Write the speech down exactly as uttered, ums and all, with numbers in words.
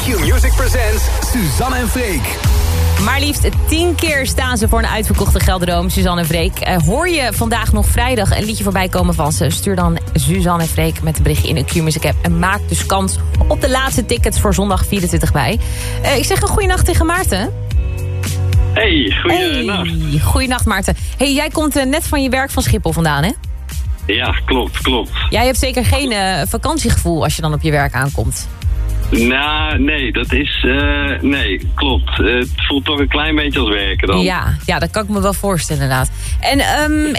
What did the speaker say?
Q-Music presents Suzanne en Freek. Maar liefst tien keer staan ze voor een uitverkochte Gelderdoom, Suzanne en Freek. Uh, hoor je vandaag nog vrijdag een liedje voorbij komen van ze? Stuur dan Suzanne en Freek met een berichtje in de Q-Music app. En maak dus kans op de laatste tickets voor zondag vierentwintig mei. Uh, ik zeg een goeienacht tegen Maarten. Hey, goeienacht. Hey, goeienacht Maarten. Hey, jij komt uh, net van je werk van Schiphol vandaan, hè? Ja, klopt, klopt. Jij hebt zeker geen uh, vakantiegevoel als je dan op je werk aankomt. Nou, nee, dat is... Uh, nee, klopt. Uh, het voelt toch een klein beetje als werken dan. Ja, ja, dat kan ik me wel voorstellen inderdaad. En um,